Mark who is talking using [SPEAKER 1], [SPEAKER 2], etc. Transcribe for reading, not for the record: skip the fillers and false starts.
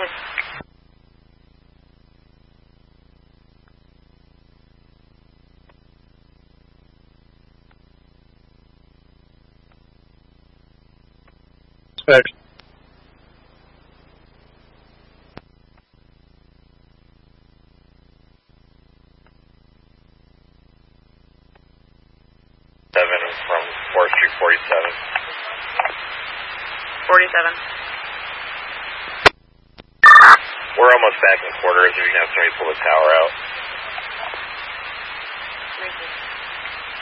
[SPEAKER 1] Granted.
[SPEAKER 2] Spec.
[SPEAKER 3] From 4th Street 47.
[SPEAKER 1] 47.
[SPEAKER 3] We're almost back in quarters. We can have somebody pull the tower out.